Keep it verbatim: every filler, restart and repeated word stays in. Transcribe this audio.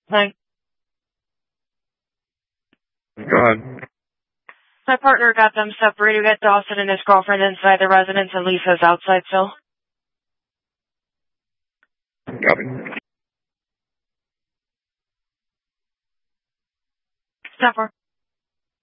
Hi. Go ahead. My partner got them separated. We got Dawson and his girlfriend inside the residence and Lisa's outside still. Copy. Step four.